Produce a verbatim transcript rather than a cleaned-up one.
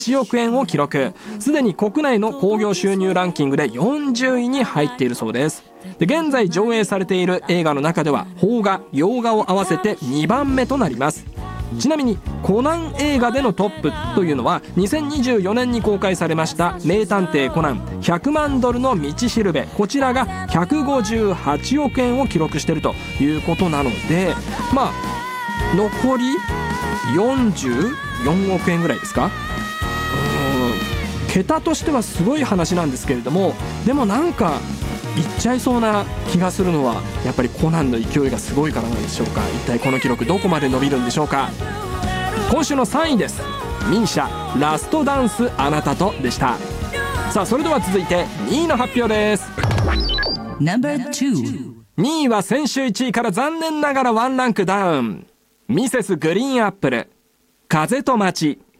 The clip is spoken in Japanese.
いちおくえんを記録。すでに国内の興行収入ランキングでよんじゅういに入っているそうです。で現在上映されている映画の中では邦画、洋画を合わせてにばんめとなります。ちなみにコナン映画でのトップというのはにせんにじゅうよねんに公開されました名探偵コナンひゃくまんドルの道しるべ、こちらがひゃくごじゅうはちおくえんを記録しているということなので、まあ残りよんじゅうよんおくえんぐらいですか。うーん桁としてはすごい話なんですけれども、でもなんかいっちゃいそうな気がするのはやっぱりコナンの勢いがすごいからなんでしょうか。一体この記録どこまで伸びるんでしょうか。今週のさんいです。ミーシャラストダンスあなたとでした。さあそれでは続いてにいの発表です。 ナンバーツー にいは先週いちいから残念ながらワンランクダウン、ミセスグリーンアップル風と街。